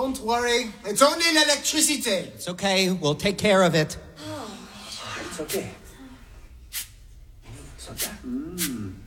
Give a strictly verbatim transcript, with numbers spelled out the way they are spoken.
Don't worry. It's only electricity. It's okay. We'll take care of it. It's okay. It's okay. Mm.